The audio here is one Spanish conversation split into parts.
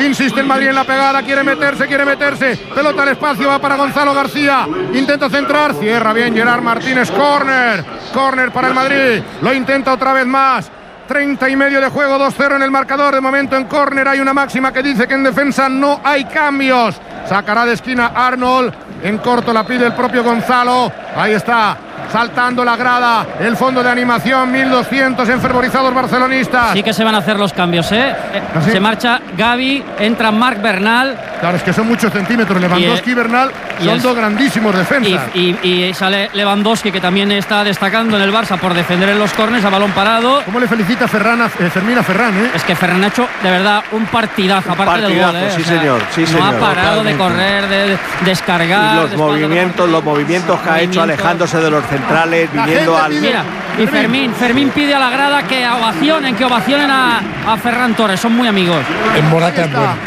Insiste el Madrid en la pegada, quiere meterse. Pelota al espacio, va para Gonzalo García. Intenta centrar, cierra bien Gerard Martínez. Córner para el Madrid. Lo intenta otra vez más. 30 y medio de juego, 2-0 en el marcador. De momento en córner hay una máxima que dice que en defensa no hay cambios. Sacará de esquina Arnold. En corto la pide el propio Gonzalo. Ahí está. Saltando la grada, el fondo de animación, 1200 enfervorizados barcelonistas. Sí que se van a hacer los cambios, ¿eh? ¿Así? Se marcha Gavi, entra Marc Bernal. Claro, es que son muchos centímetros. Lewandowski y Bernal son dos grandísimos defensas. Y sale Lewandowski, que también está destacando en el Barça por defender en los córneres a balón parado. ¿Cómo le felicita Fermín a Ferran, eh? Es que Ferran ha hecho de verdad un partidazo, aparte del gol, ¿eh? Sí, señor. No ha parado de correr, de descargar. Y los movimientos que ha hecho alejándose de los centrales, viniendo al… Mira, y Fermín pide a la grada que ovacionen a Ferran Torres, son muy amigos. En Morata es bueno.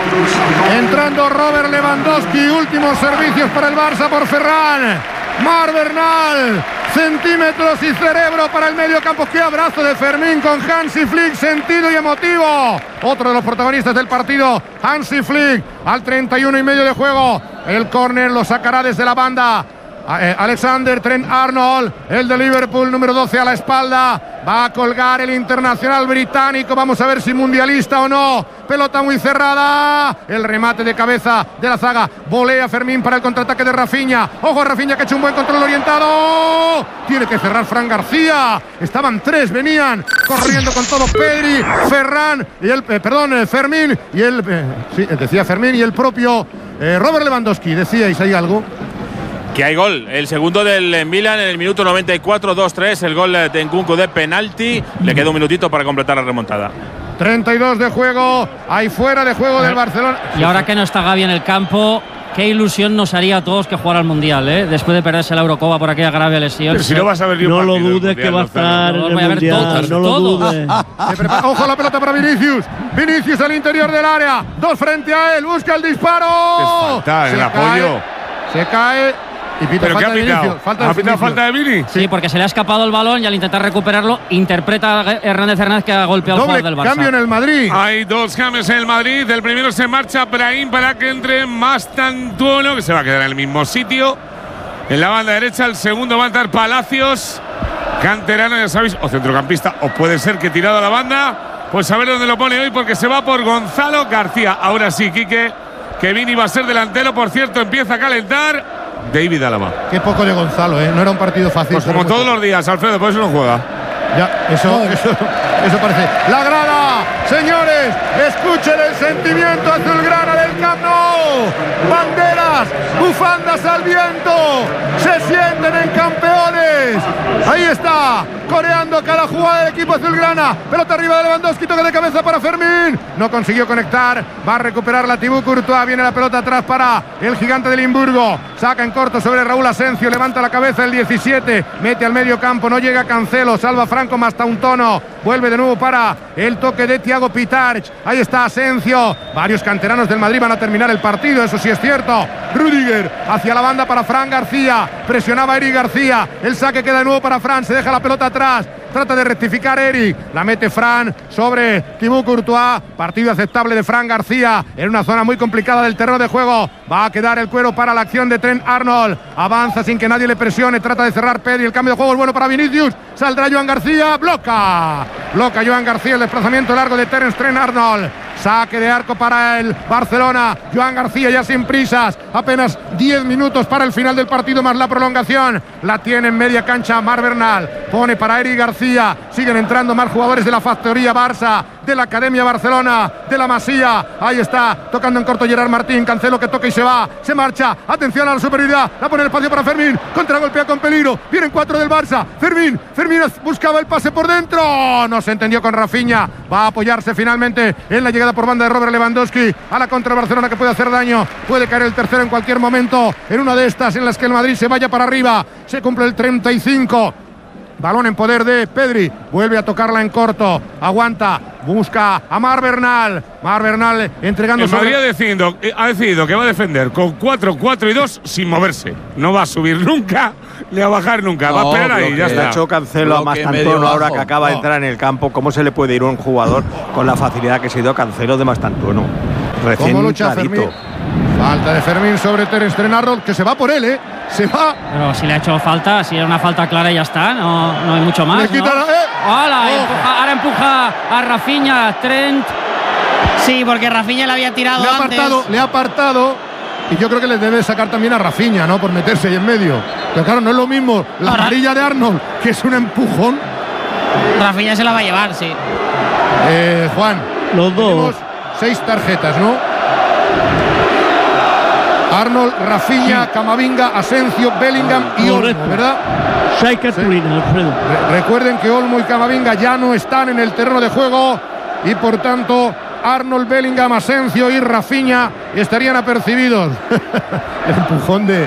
Entrando Robert Lewandowski, últimos servicios para el Barça por Ferran. Marc Bernal, centímetros y cerebro para el medio campo. Qué abrazo de Fermín con Hansi Flick, sentido y emotivo. Otro de los protagonistas del partido, Hansi Flick, al 31 y medio de juego. El córner lo sacará desde la banda Alexander Trent Arnold, el de Liverpool, número 12 a la espalda. Va a colgar el internacional británico. Vamos a ver si mundialista o no. Pelota muy cerrada. El remate de cabeza de la zaga. Volea Fermín para el contraataque de Rafinha. Ojo a Rafinha, que ha hecho un buen control orientado. Tiene que cerrar Fran García. Estaban tres, venían corriendo con todo Pedri, Ferran y Fermín y decía Fermín y el propio Robert Lewandowski. ¿Decíais ahí algo? Que hay gol, el segundo del Milan en el minuto 94, 2-3, el gol de Nkunku de penalti. Le queda un minutito para completar la remontada. 32 de juego, hay fuera de juego del Barcelona. Y ahora que no está Gavi en el campo, qué ilusión nos haría a todos que jugara al Mundial, ¿eh? Después de perderse la Eurocopa por aquella grave lesión. Pero si no vas a ver ni un no partido, lo dudes que va a estar en el voy a ver Mundial, no lo dudes. Ojo la pelota para Vinicius al interior del área, dos frente a él, busca el disparo. Falta el apoyo. Se cae. Y pita ¿Pero falta qué ha pitado? ¿Ha pitado falta de Vini? Sí, porque se le ha escapado el balón y al intentar recuperarlo, interpreta Hernández que ha golpeado al jugador del Barça. Cambio en el Madrid. Hay dos cambios en el Madrid. El primero se marcha Brahim para que entre Mastantuono, que se va a quedar en el mismo sitio. En la banda derecha, el segundo va a entrar Palacios, canterano, ya sabéis, o centrocampista, o puede ser que tirado a la banda. Pues a ver dónde lo pone hoy, porque se va por Gonzalo García. Ahora sí, Quique, que Vini va a ser delantero. Por cierto, empieza a calentar David Alaba. Qué poco de Gonzalo, ¿eh? No era un partido fácil. Pues como todos los días, Alfredo, por eso no juega. Ya, eso parece. La grada, señores, escuchen el sentimiento azulgrana del Camp Nou. Banderas, bufandas al viento, se sienten en campeones. Ahí está, coreando cada jugada del equipo azulgrana. Pelota arriba de Lewandowski, toque de cabeza para Fermín. No consiguió conectar, va a recuperar la Thibaut Courtois. Viene la pelota atrás para el gigante de Limburgo. Saca en corto sobre Raúl Asencio, levanta la cabeza el 17, mete al medio campo, no llega Cancelo, salva Franco Mastantuono, vuelve de nuevo para el toque de Thiago Pitarch. Ahí está Asencio. Varios canteranos del Madrid van a terminar el partido, eso sí es cierto. Rüdiger hacia la banda para Fran García, presionaba Eric García, el saque queda de nuevo para Fran, se deja la pelota atrás. Trata de rectificar Eric, la mete Fran sobre Thibaut Courtois. Partido aceptable de Fran García en una zona muy complicada del terreno de juego. Va a quedar el cuero para la acción de Trent Arnold. Avanza sin que nadie le presione, trata de cerrar Pedri. El cambio de juego es bueno para Vinicius. Saldrá Joan García, bloca Joan García el desplazamiento largo de Terence Trent Arnold. Saque de arco para el Barcelona. Joan García ya sin prisas. Apenas 10 minutos para el final del partido más la prolongación. La tiene en media cancha Marc Bernal. Pone para Eric García. Siguen entrando más jugadores de la factoría Barça, de la Academia Barcelona, de la Masía. Ahí está, tocando en corto Gerard Martín. Cancelo que toca y se va. Se marcha. Atención a la superioridad. La pone el espacio para Fermín. Contragolpea con peligro. Vienen 4 del Barça. Fermín buscaba el pase por dentro. No se entendió con Rafinha. Va a apoyarse finalmente en la llegada por banda de Robert Lewandowski a la contra Barcelona, que puede hacer daño. Puede caer el tercero en cualquier momento en una de estas en las que el Madrid se vaya para arriba. Se cumple el 35. Balón en poder de Pedri. Vuelve a tocarla en corto. Aguanta. Busca a Marc Bernal. Marc Bernal entregando. El Madrid ha decidido que va a defender con 4-4-2 sin moverse. No va a subir nunca ni a bajar nunca. Va a esperar ahí. Ya está. Ha hecho Cancelo a Mastantuono ahora que acaba de entrar en el campo. ¿Cómo se le puede ir a un jugador con la facilidad que se dio a Cancelo de Mastantuono? ¿Cómo lucha Fermín? Falta de Fermín sobre Ter Stegen Arnold, que se va por él, se va. Pero si le ha hecho falta, si era una falta clara y ya está, no hay mucho más. Le quita ¿no? ¡Hola! Ahora empuja a Rafinha, Trent. Sí, porque Rafinha le había tirado Le ha apartado. Y yo creo que le debe sacar también a Rafinha, ¿no? Por meterse ahí en medio. Pero claro, no es lo mismo la amarilla de Arnold, que es un empujón. Rafinha se la va a llevar, sí. Juan, los dos. 6 tarjetas, ¿no? Arnold, Rafinha, Camavinga, Asencio, Bellingham y Olmo, ¿verdad? 6 cartulinas, Alfredo. Recuerden que Olmo y Camavinga ya no están en el terreno de juego y por tanto Arnold, Bellingham, Asencio y Rafinha estarían apercibidos. El empujón de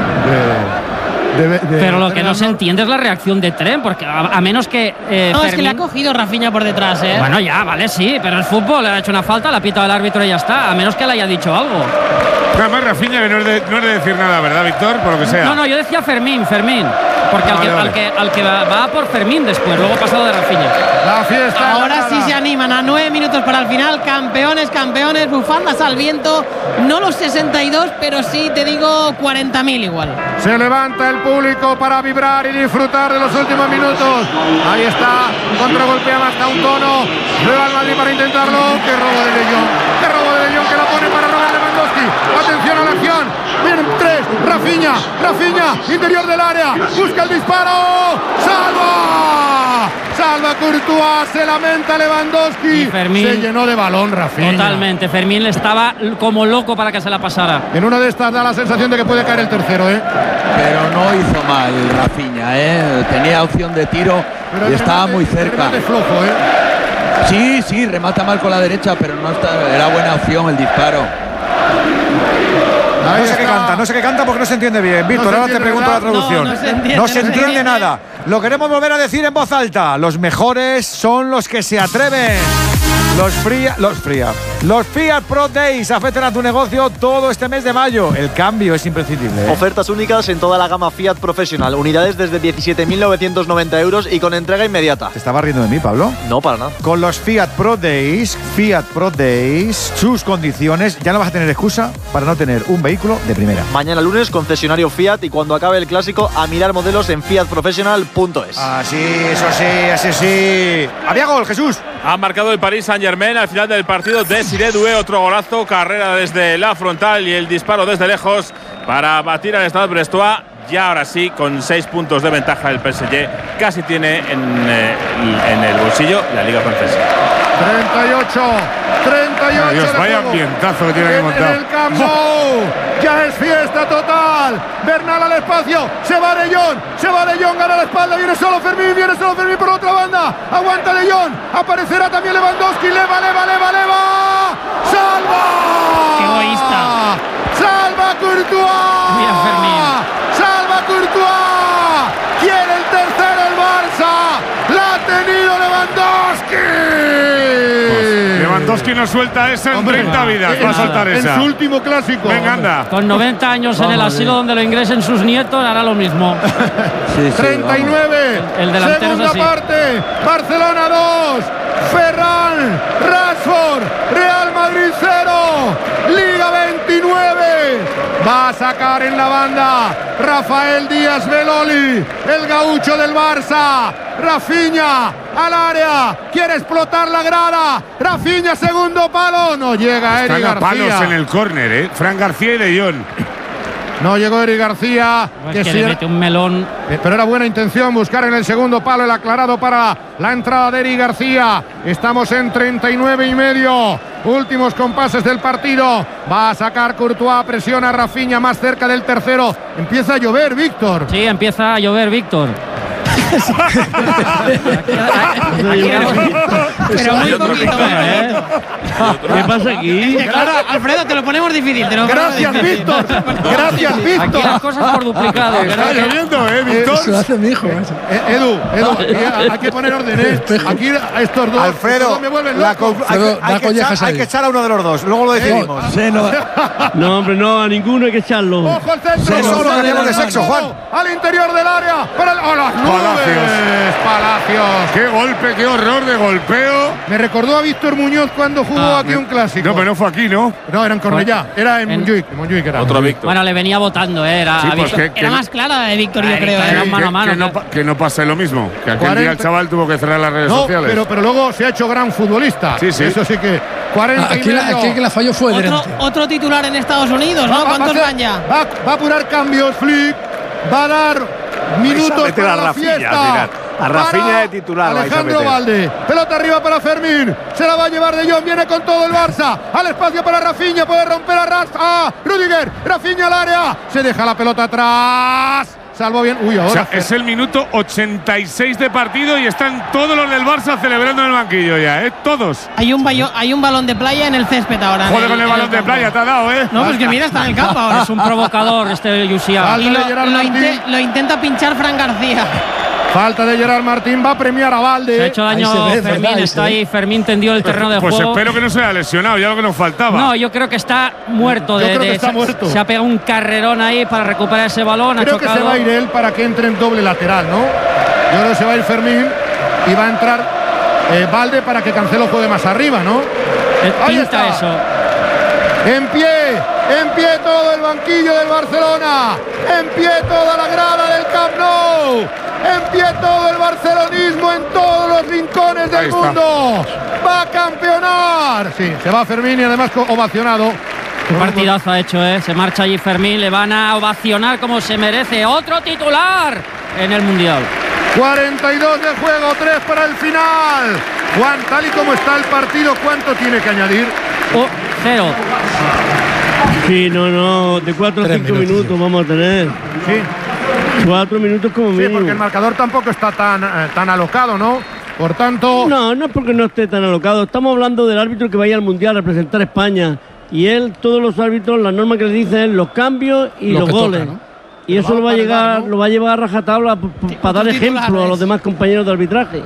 pero lo que no se entiende es la reacción de Trent, porque a menos que no, Fermín… es que le ha cogido Rafinha por detrás, ¿eh? Bueno, ya, vale, sí, pero el fútbol le ha hecho una falta, le ha pitado el árbitro y ya está, a menos que le haya dicho algo. Además, Rafinha, que no es de decir nada, ¿verdad, Víctor? Por lo que sea. No, yo decía Fermín, porque al que va por Fermín después, luego pasado de Rafinha. La fiesta. Ahora sí se animan a 9 minutos para el final. Campeones, bufandas al viento. No los 62, pero sí te digo 40.000 igual. Se levanta el público para vibrar y disfrutar de los últimos minutos. Ahí está, contragolpea hasta un tono. Real Madrid para intentarlo. Qué robo de De Jong, que la pone para Robert Lewandowski. Atención a la acción. Vienen 3. Rafinha, interior del área. Busca el disparo. Salva Courtois, se lamenta Lewandowski. Y Fermín, se llenó de balón Rafinha. Totalmente, Fermín le estaba como loco para que se la pasara. En una de estas da la sensación de que puede caer el tercero, ¿eh? Pero no hizo mal Rafinha, ¿eh? Tenía opción de tiro y estaba muy cerca. Es flojo, ¿eh? Sí, remata mal con la derecha, pero era buena opción el disparo. No sé qué canta porque no se entiende bien. Víctor, ahora te pregunto la traducción. No se entiende nada. Lo queremos volver a decir en voz alta. Los mejores son los que se atreven. Los Fiat Pro Days afectan a tu negocio todo este mes de mayo. El cambio es imprescindible, ¿eh? Ofertas únicas en toda la gama Fiat Professional. Unidades desde 17.990 euros y con entrega inmediata. ¿Te estabas riendo de mí, Pablo? No, para nada. Con los Fiat Pro Days, sus condiciones, ya no vas a tener excusa para no tener un vehículo de primera. Mañana lunes, concesionario Fiat, y cuando acabe el clásico, a mirar modelos en fiatprofessional.es. Así sí. Había gol, Jesús. Ha marcado el Paris Saint-Germain al final del partido. Desiré Doué, otro golazo, carrera desde la frontal y el disparo desde lejos para batir al Stade Brestois. Ya ahora sí, con 6 puntos de ventaja el PSG, casi tiene en el bolsillo la Liga Francesa. 38. Dios, vaya ambientazo que tiene que montar. En el Camp Nou, ya es fiesta total. Bernal al espacio, se va De Jong, gana la espalda, viene solo Fermín por otra banda. Aguanta De Jong, aparecerá también Lewandowski, leva. ¡Salva! ¡Qué egoísta! ¡Salva Courtois! Mira Fermín. ¡Salva Courtois! ¡Quiere el tercero el Barça! ¡La ha tenido Lewandowski! Lewandowski no suelta esa en 30 vidas. Va a soltar esa. En su último clásico. Venga, anda. Con 90 años en el asilo donde lo ingresen sus nietos, hará lo mismo. 39. El delantero Segunda es así. parte. Barcelona 2. Ferran, Rashford, Real Madrid 0. Liga 29. Va a sacar en la banda Rafael Díaz Beloli, el gaucho del Barça. Rafinha al área, quiere explotar la grada. Rafinha, segundo palo, no llega Eric Están a García. palos en el córner, Fran García y De Jong. No llegó Eric García. Que le mete un melón. Pero era buena intención buscar en el segundo palo el aclarado para la entrada de Eric García. Estamos en 39,5. Últimos compases del partido. Va a sacar Courtois, presiona a Rafinha más cerca del tercero. Empieza a llover, Víctor. Sí, empieza a llover, Víctor. Pero muy poquito, ¿eh? ¿Qué pasa aquí? Claro, Alfredo, te lo ponemos difícil. Gracias, Víctor. Gracias, Aquí Víctor. las cosas por duplicado. Está lloviendo, Víctor. Eso hace mi hijo. Edu, hay que poner orden, Aquí a estos dos. Alfredo, estos dos me vuelven loco. hay que echar a uno de los dos. Luego lo decidimos. No, hombre, no, a ninguno hay que echarlo. Ojo al centro. Solo cambiamos de sexo, Juan. Al interior del área. Para las nubes. Palacios. Qué golpe, qué horror de golpeo. Me recordó a Víctor Muñoz cuando jugó aquí un clásico. No, pero no fue aquí, ¿no? No, era en Cornellá. Era en Montjuic. Era otro Víctor. Bueno, le venía votando, era. Sí, pues Era más clara de Víctor, yo creo. Era mano a mano. Que no pase lo mismo. Que aquel día el chaval tuvo que cerrar las redes sociales. Pero luego se ha hecho gran futbolista. Sí. Eso sí que. 40 aquí que la falló fue otro titular en Estados Unidos, ¿no? ¿Cuántos van ya? Va a apurar cambios, Flick. Va a dar minutos para la fiesta. A Rafinha de titular. Alejandro Valde. Pelota arriba para Fermín. Se la va a llevar De Jong. Viene con todo el Barça. Al espacio para Rafinha. Puede romper a Rudiger. Rafinha al área. Se deja la pelota atrás. Salvo bien. Uy, ahora. O sea, es el minuto 86 de partido y están todos los del Barça celebrando en el banquillo ya, ¿eh? Todos. Hay un balón de playa en el césped ahora. Joder, con el balón de playa te ha dado, ¿eh? No, pues que mira, está en el campo ahora. Es un provocador este Yusia. Y lo intenta pinchar Fran García. Falta de Gerard Martín, va a premiar a Valde. Se ha hecho daño Fermín, está ahí. Fermín tendió el terreno de juego. Pues espero que no se haya lesionado, ya lo que nos faltaba. No, yo creo que está muerto. Yo creo que está muerto. Se ha pegado un carrerón ahí para recuperar ese balón. Creo que se va a ir él para que entre en doble lateral, ¿no? Yo creo que se va a ir Fermín y va a entrar Valde para que Cancelo juegue más arriba, ¿no? Ahí está eso. En pie todo el banquillo del Barcelona, en pie toda la grada del Camp Nou, en pie todo el barcelonismo en todos los rincones del mundo. Va a campeonar. Sí, se va Fermín y además ovacionado. Qué partidazo ha hecho, ¿eh? Se marcha allí Fermín, le van a ovacionar como se merece. Otro titular en el Mundial. 42 de juego, 3 para el final. Juan, tal y como está el partido, ¿cuánto tiene que añadir? 0. Sí, no, de 4 a 5 minutos vamos a tener. Sí. 4 minutos como mínimo. Sí, porque el marcador tampoco está tan alocado, ¿no? Por tanto… No es porque no esté tan alocado. Estamos hablando del árbitro que vaya al Mundial a representar a España. Y él, todos los árbitros, la norma que le dicen es los cambios y los goles. Toca, ¿no? Y eso lo va a llevar a rajatabla para dar ejemplo a los demás compañeros de arbitraje.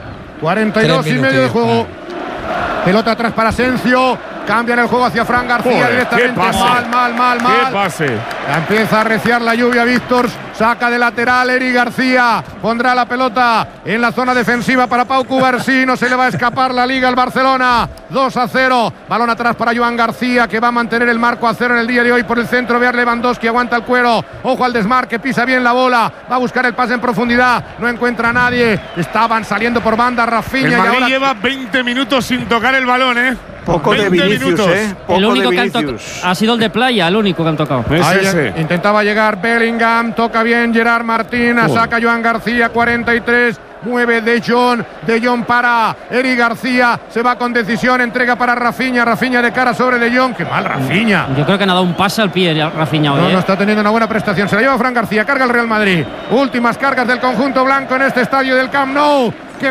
42 y medio de juego. Pelota atrás para Asensio. Cambian el juego hacia Fran García directamente. Mal. ¡Qué pase! Ya empieza a arreciar la lluvia. Víctor saca de lateral. Eri García pondrá la pelota en la zona defensiva para Pau Cubarsí. No se le va a escapar la liga al Barcelona. 2-0. Balón atrás para Joan García, que va a mantener el marco a 0 en el día de hoy por el centro. Ver Lewandowski aguanta el cuero. Ojo al desmarque, pisa bien la bola. Va a buscar el pase en profundidad. No encuentra a nadie. Estaban saliendo por banda Rafinha. El Madrid y ahora lleva 20 minutos sin tocar el balón, ¿eh? Poco de Vinicius, Poco el único de que han tocado ha sido el de playa, el único que han tocado. Intentaba llegar Bellingham, toca bien Gerard Martín, saca Joan García, 43. Mueve De Jong para Eri García, se va con decisión, entrega para Rafinha de cara sobre De Jong. Qué mal Rafinha. Yo creo que ha dado un pase al pie Rafinha hoy. No está teniendo una buena prestación. Se la lleva Fran García, carga el Real Madrid. Últimas cargas del conjunto blanco en este estadio del Camp Nou. Que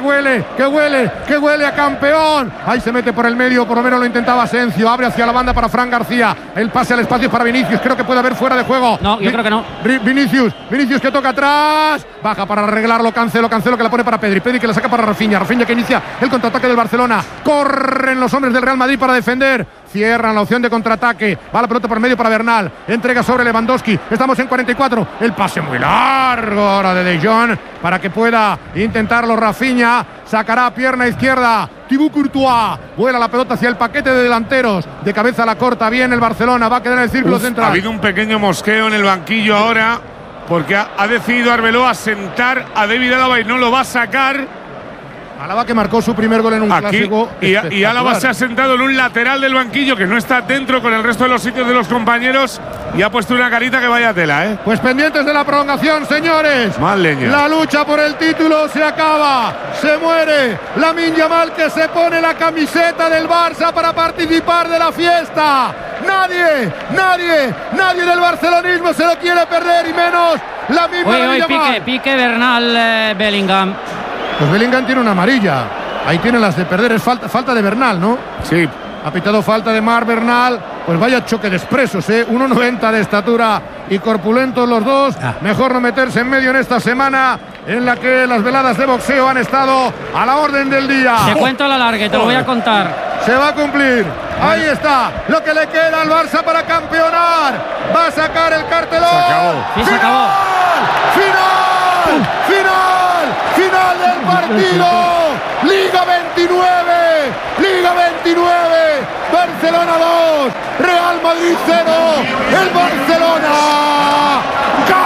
huele a campeón. Ahí se mete por el medio, por lo menos lo intentaba Asensio. Abre hacia la banda para Fran García. El pase al espacio para Vinicius. Creo que puede haber fuera de juego. No, yo creo que no. Vinicius que toca atrás. Baja para arreglarlo Cancelo que la pone para Pedri que la saca para Rafinha que inicia el contraataque del Barcelona. Corren los hombres del Real Madrid para defender. Cierran la opción de contraataque. Va la pelota por medio para Bernal. Entrega sobre Lewandowski. Estamos en 44. El pase muy largo ahora de Jong para que pueda intentarlo Rafinha. Sacará pierna izquierda. Thibaut Courtois. Vuela la pelota hacia el paquete de delanteros. De cabeza la corta bien el Barcelona. Va a quedar en el círculo central. Ha habido un pequeño mosqueo en el banquillo ahora, porque ha decidido Arbeloa sentar a David Álava y no lo va a sacar. Álava que marcó su primer gol en un clásico. Y Álava se ha sentado en un lateral del banquillo que no está dentro con el resto de los sitios de los compañeros y ha puesto una carita que vaya tela, ¿eh? Pues pendientes de la prolongación, señores. Más leña. La lucha por el título se acaba. Se muere Lamine Yamal, que se pone la camiseta del Barça para participar de la fiesta. Nadie del barcelonismo se lo quiere perder, y menos Lamine Yamal. Pique Bernal, Bellingham. Pues Bellingham tiene una amarilla. Ahí tienen las de perder. Es falta de Bernal, ¿no? Sí. Ha pitado falta de Marc Bernal. Pues vaya choque de expresos, ¿eh? 1,90 de estatura y corpulentos los dos. Mejor no meterse en medio en esta semana en la que las veladas de boxeo han estado a la orden del día. Te cuento la larga, te lo voy a contar. Se va a cumplir. Ahí está lo que le queda al Barça para campeonar. Va a sacar el cartelón. Se acabó. Sí, se acabó. ¡Final del partido! Liga 29, Barcelona 2, Real Madrid 0.